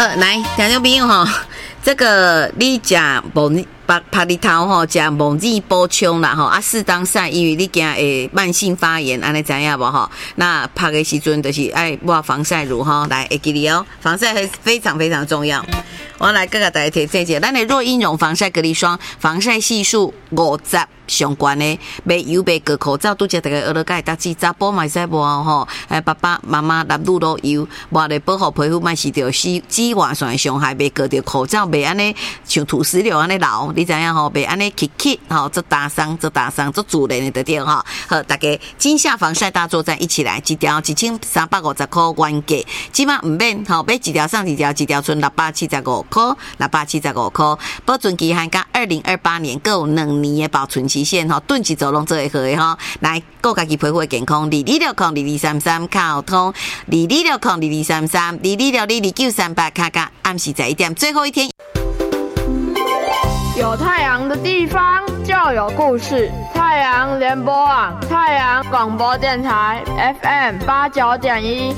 好，来，听众朋友吼，这个你食白日头吼，食梦子补充啦吼，啊，适当晒，因为你惊会慢性发炎，安尼知影无吼？那拍的时阵就是爱抹防晒乳吼，来会记哩哦，防晒非常非常重要。我来跟大家提这个，咱的若英绒防晒隔离霜，防晒系数50上悬的，袂油袂过口罩，拄则大家学了解，搭起查甫嘛使抹吼，爸爸妈妈男女都油，抹来保护皮肤，莫是着紫外线伤害，袂过着口罩，袂安尼像土石流安尼流，你知影吼？袂安尼起吼，做打伤，做自然的对吼。好，大家今夏防晒大作战，一起来，一条1350块原价，即马唔免吼，买一条送一条，一条剩675块，675块，保存期限到2028年，各有2年的保存期限吼，顿一走拢做会好的吼。来，顾家己皮肤健康，22602233卡通，22602233，22622938卡卡，暗时在1点，最后一天。 有太阳的地方就有故事。太阳联播网，太阳广播电台 FM89.1。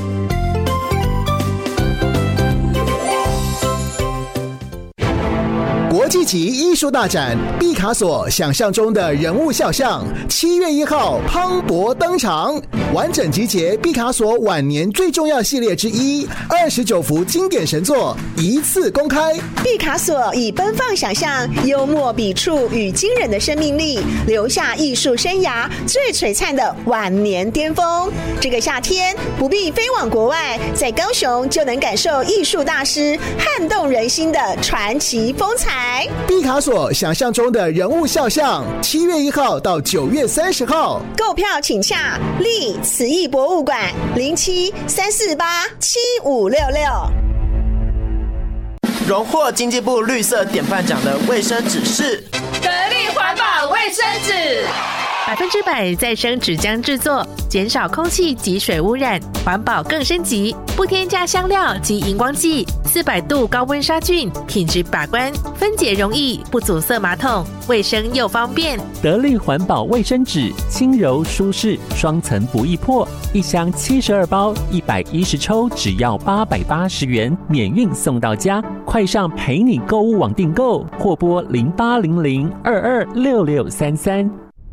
国际级艺术大展毕卡索想象中的人物肖像，7月1号磅礴登场，完整集结毕卡索晚年最重要系列之一，29幅经典神作一次公开。 毕卡索以奔放想象、幽默笔触与惊人的生命力，留下艺术生涯最璀璨的晚年巅峰。这个夏天不必飞往国外，在高雄就能感受艺术大师撼动人心的传奇风采。 毕卡索想象中的人物肖像，7月1号到9月30号， 购票请洽立慈艺博物馆0734875566。 荣获经济部绿色典范奖的卫生纸是得力环保卫生纸 ，100%再生纸浆制作，减少空气及水污染，环保更升级，不添加香料及荧光剂，400度高温杀菌，品质把关，分解容易，不阻塞马桶，卫生又方便。 得力环保卫生纸，轻柔舒适，双层不易破，一箱72包，110抽，只要880元，免运送到家。快上陪你购物网订购，或拨0800226633。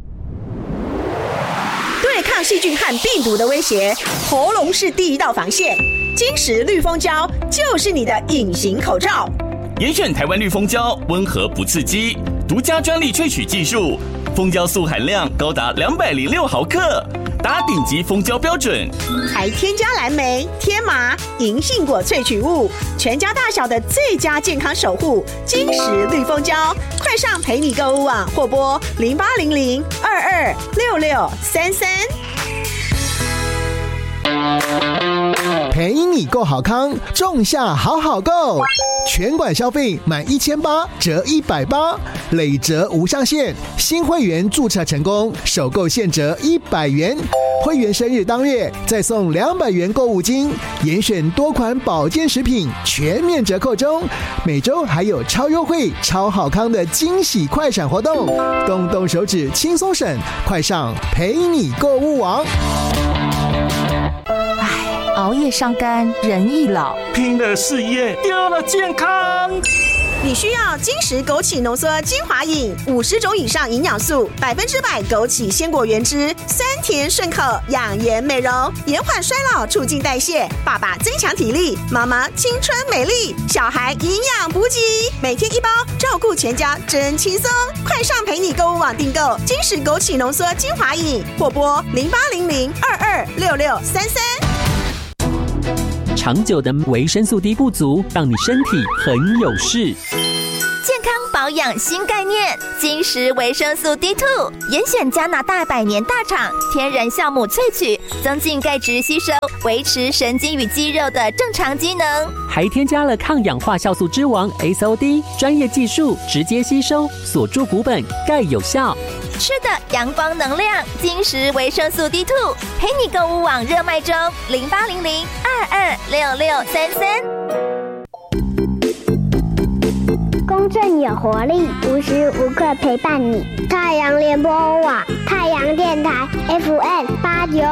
对抗细菌和病毒的威胁，喉咙是第一道防线。金石绿蜂胶就是你的隐形口罩。 严选台湾绿蜂胶，温和不刺激，独家专利萃取技术，蜂胶素含量高达206毫克，达顶级蜂胶标准， 还添加蓝莓、天麻、银杏果萃取物，全家大小的最佳健康守护。金石绿蜂胶，快上陪你购物网或拨0800226633。 陪你购好康，仲夏好好购，全馆消费满1800折180，累折无上限。新会员注册成功，首购现折100元，会员生日当月再送200元购物金，严选多款保健食品全面折扣中，每周还有超优惠、超好康的惊喜快闪活动，动动手指轻松省，快上陪你购物网。 熬夜伤肝，人易老； 拼了事业，丢了健康。 你需要金石枸杞浓缩精华饮，50种以上营养素，100%枸杞鲜果原汁，酸甜顺口，养颜美容，延缓衰老，促进代谢。爸爸增强体力，妈妈青春美丽，小孩营养补给，每天1包，照顾全家真轻松。快上陪你购物网订购金石枸杞浓缩精华饮，或拨0800226633。 长久的维生素 D 不足，让你身体很有事。 健康保养新概念，金石维生素 D2， 严选加拿大100年大厂天然酵母萃取，增进钙质吸收，维持神经与肌肉的正常机能， 还添加了抗氧化酵素之王 SOD， 专业技术直接吸收，锁住骨本，钙有效。 吃的阳光能量，金石维生素 D2， 陪你购物网热卖中，0800226633。 公正有活力，无时无刻陪伴你。太阳联播网，太阳电台 FM89。